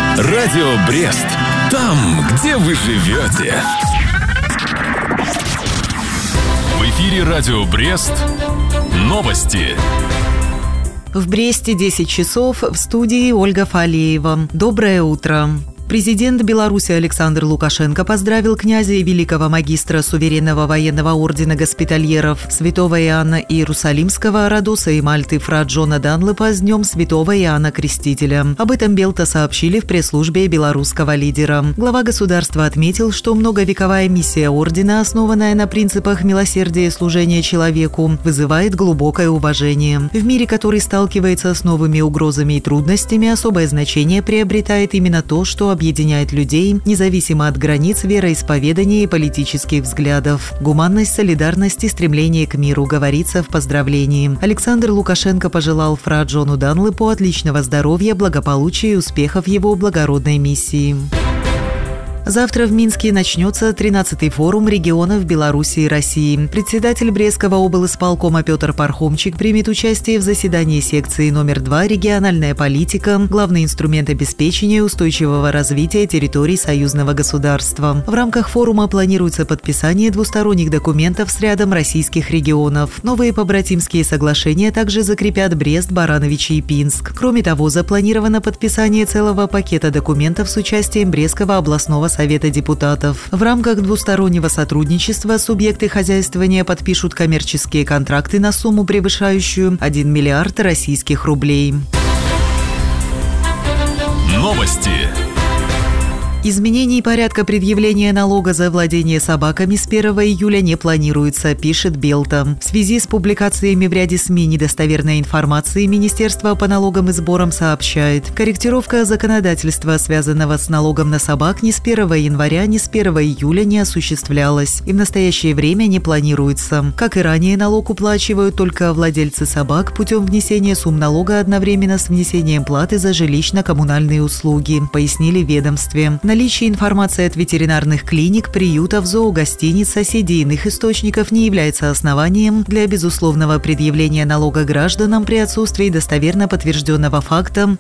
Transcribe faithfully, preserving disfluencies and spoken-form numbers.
Радио Брест. Там, где вы живете. В эфире Радио Брест. Новости. В Бресте десять часов, в студии Ольга Фалеева. Доброе утро. Президент Беларуси Александр Лукашенко поздравил князя и великого магистра суверенного военного ордена госпитальеров святого Иоанна Иерусалимского, Родоса и Мальты фра Джона Данлэпа с днем святого Иоанна Крестителя. Об этом Белта сообщили в пресс-службе белорусского лидера. Глава государства отметил, что многовековая миссия ордена, основанная на принципах милосердия и служения человеку, вызывает глубокое уважение. В мире, который сталкивается с новыми угрозами и трудностями, особое значение приобретает именно то, что объединяет людей, независимо от границ вероисповедания и политических взглядов. Гуманность, солидарность и стремление к миру, говорится в поздравлении. Александр Лукашенко пожелал фра Джону Данлэпу отличного здоровья, благополучия и успехов его благородной миссии. Завтра в Минске начнется тринадцатый форум регионов Беларуси и России. Председатель Брестского облисполкома Петр Пархомчик примет участие в заседании секции номер два «Региональная политика. Главный инструмент обеспечения устойчивого развития территорий союзного государства». В рамках форума планируется подписание двусторонних документов с рядом российских регионов. Новые побратимские соглашения также закрепят Брест, Барановичи и Пинск. Кроме того, запланировано подписание целого пакета документов с участием Брестского областного Совета депутатов. В рамках двустороннего сотрудничества субъекты хозяйствования подпишут коммерческие контракты на сумму, превышающую один миллиард российских рублей. Новости. Изменений порядка предъявления налога за владение собаками с первого июля не планируется, пишет Белта. В связи с публикациями в ряде СМИ недостоверной информации Министерство по налогам и сборам сообщает, корректировка законодательства, связанного с налогом на собак, ни с первого января, ни с первого июля не осуществлялась и в настоящее время не планируется. Как и ранее, налог уплачивают только владельцы собак путем внесения сумм налога одновременно с внесением платы за жилищно-коммунальные услуги, пояснили в ведомстве. Наличие информации от ветеринарных клиник, приютов, зоогостиниц, соседей и иных источников не является основанием для безусловного предъявления налога гражданам при отсутствии достоверно подтвержденного факта